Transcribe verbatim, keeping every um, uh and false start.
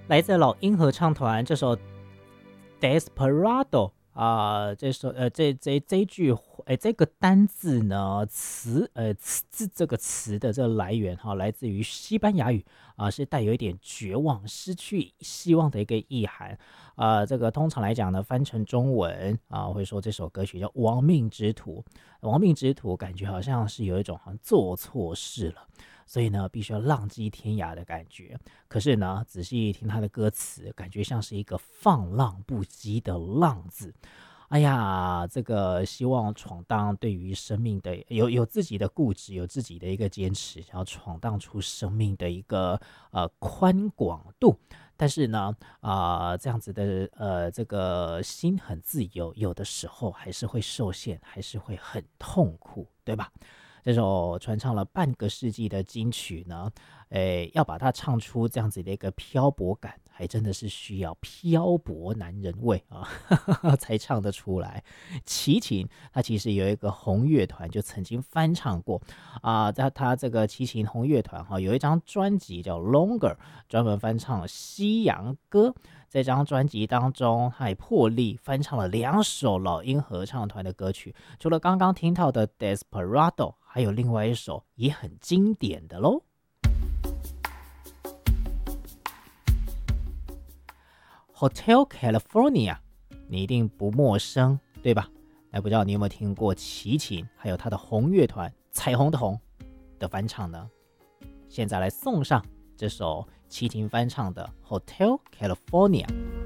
来自老鹰合唱团这首《Desperado》啊、这首呃这这这一句哎这个单字呢词呃词这个词的这个来源哈、来自于西班牙语啊、是带有一点绝望、失去希望的一个意涵啊、这个通常来讲呢，翻成中文啊、会说这首歌曲叫《亡命之徒》。亡命之徒感觉好像是有一种好像做错事了。所以呢，必须要浪迹天涯的感觉。可是呢，仔细一听他的歌词，感觉像是一个放浪不羁的浪字。哎呀，这个希望闯荡，对于生命的有有自己的固执，有自己的一个坚持，想要闯荡出生命的一个呃宽广度。但是呢，啊、呃这样子的呃这个心很自由，有的时候还是会受限，还是会很痛苦，对吧？这首传唱了半个世纪的金曲呢，诶，要把它唱出这样子的一个漂泊感，还真的是需要漂泊男人味啊，才唱得出来。齐秦他其实有一个红乐团，就曾经翻唱过啊，在他这个齐秦红乐团哈，有一张专辑叫《Longer》，专门翻唱西洋歌。这张专辑当中，他也破例翻唱了两首老鹰合唱团的歌曲，除了刚刚听到的《Desperado》，还有另外一首也很经典的喽，《Hotel California》，你一定不陌生，对吧？那不知道你有没有听过齐秦，还有他的红乐团彩虹的红的翻唱呢？现在来送上这首齐秦翻唱的《Hotel California》。